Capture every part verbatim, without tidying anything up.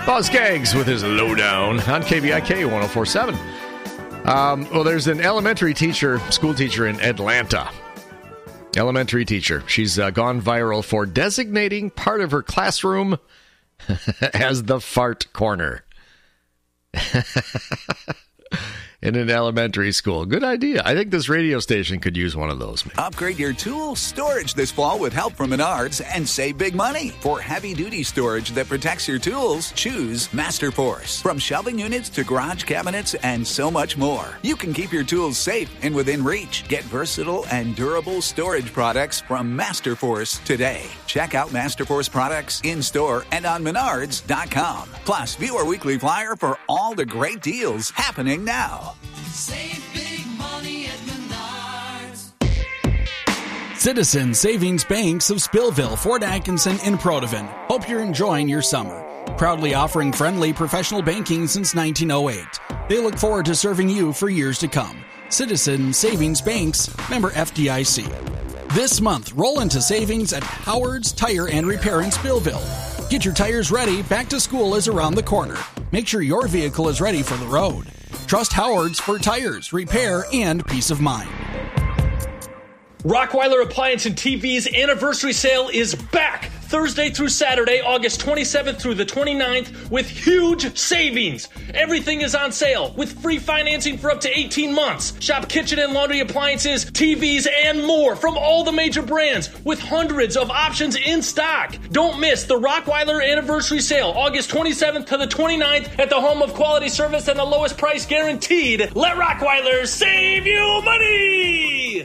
Boz Skaggs with his lowdown on K V I K one oh four point seven. Um, well, there's an elementary teacher, school teacher in Atlanta. Elementary teacher. She's uh, gone viral for designating part of her classroom as the fart corner. In an elementary school. Good idea. I think this radio station could use one of those. Upgrade your tool storage this fall with help from Menards and save big money. For heavy-duty storage that protects your tools, choose MasterForce. From shelving units to garage cabinets and so much more. You can keep your tools safe and within reach. Get versatile and durable storage products from MasterForce today. Check out MasterForce products in-store and on Menards dot com. Plus, view our weekly flyer for all the great deals happening now. Save big money at Menards. Citizen Savings Banks of Spillville, Fort Atkinson, and Protivin. Hope you're enjoying your summer. Proudly offering friendly professional banking since nineteen oh eight. They look forward to serving you for years to come. Citizen Savings Banks, member F D I C. This month, roll into savings at Howard's Tire and Repair in Spillville. Get your tires ready, back to school is around the corner. Make sure your vehicle is ready for the road. Trust Howard's for tires, repair, and peace of mind. Rockweiler Appliance and T V's anniversary sale is back Thursday through Saturday, August twenty-seventh through the twenty-ninth, with huge savings. Everything is on sale with free financing for up to eighteen months. Shop kitchen and laundry appliances, T Vs, and more from all the major brands with hundreds of options in stock. Don't miss the Rockweiler anniversary sale, August twenty-seventh to the twenty-ninth at the home of quality service and the lowest price guaranteed. Let Rockweiler save you money!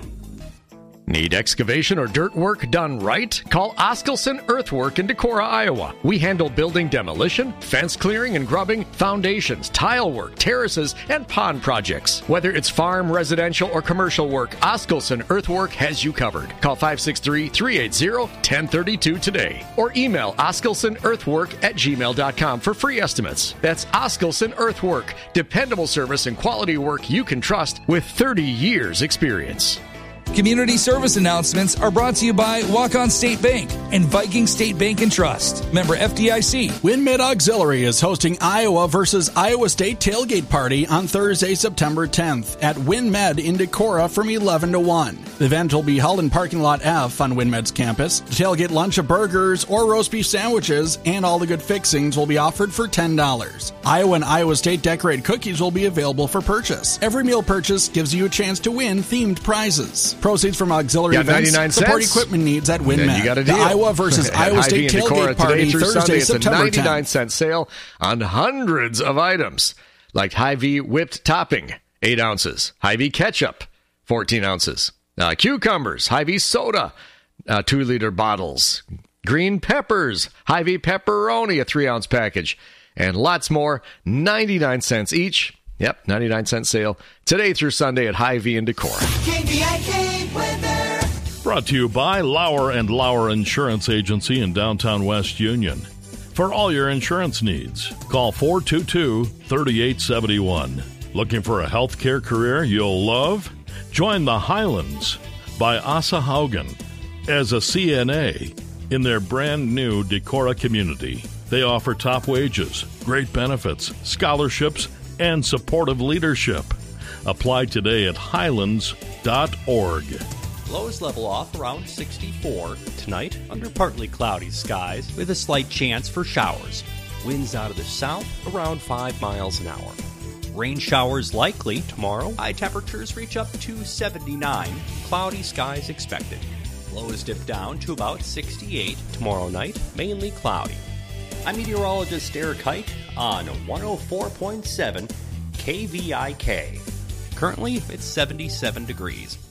Need excavation or dirt work done right? Call Oskelson Earthwork in Decorah, Iowa. We handle building demolition, fence clearing and grubbing, foundations, tile work, terraces, and pond projects. Whether it's farm, residential, or commercial work, Oskelson Earthwork has you covered. Call five six three, three eight zero, one zero three two today or email oskelsonearthwork at gmail dot com for free estimates. That's Oskelson Earthwork. Dependable service and quality work you can trust with thirty years experience. Community service announcements are brought to you by Walk-On State Bank and Viking State Bank and Trust. Member F D I C. WinMed Auxiliary is hosting Iowa versus Iowa State tailgate party on Thursday, September tenth at WinMed in Decorah from eleven to one. The event will be held in Parking Lot F on WinMed's campus. The tailgate lunch of burgers or roast beef sandwiches and all the good fixings will be offered for ten dollars. Iowa and Iowa State decorated cookies will be available for purchase. Every meal purchase gives you a chance to win themed prizes. Proceeds from auxiliary got events ninety-nine support cents. equipment needs at WinMed. You got a the deal. Iowa versus Iowa State tailgate party Thursday, Sunday, September it's a ninety-nine tenth. cent sale on hundreds of items like Hy-Vee whipped topping, eight ounces. Hy-Vee ketchup, fourteen ounces. Uh, cucumbers, Hy-Vee soda, uh, two liter bottles. Green peppers, Hy-Vee pepperoni, a three ounce package. And lots more, ninety-nine cents each. Yep, ninety-nine cent sale today through Sunday at Hy-Vee in Decorah. K V I K weather. Brought to you by Lauer and Lauer Insurance Agency in downtown West Union. For all your insurance needs, call four two two, three eight seven one. Looking for a healthcare career you'll love? Join the Highlands by Asa Haugen as a C N A in their brand new Decorah community. They offer top wages, great benefits, scholarships, and supportive leadership. Apply today at highlands dot org. Lows level off around sixty-four. Tonight, under partly cloudy skies with a slight chance for showers. Winds out of the south around five miles an hour. Rain showers likely tomorrow. High temperatures reach up to seventy-nine. Cloudy skies expected. Lows dip down to about sixty-eight. Tomorrow night, mainly cloudy. I'm meteorologist Eric Hite on one oh four point seven K V I K. Currently, it's seventy-seven degrees.